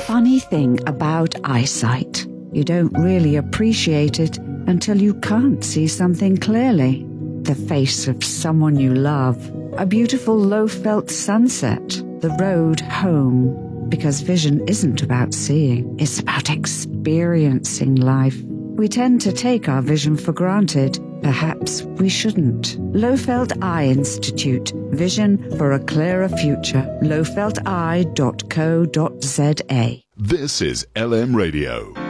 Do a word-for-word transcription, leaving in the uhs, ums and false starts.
funny thing about eyesight. You don't really appreciate it until you can't see something clearly. The face of someone you love, a beautiful low-felt sunset, the road home. Because vision isn't about seeing, it's about experiencing life. We tend to take our vision for granted. Perhaps we shouldn't. Lowfelt Eye Institute. Vision for a clearer future. low felt eye dot co dot z a. This is L M Radio.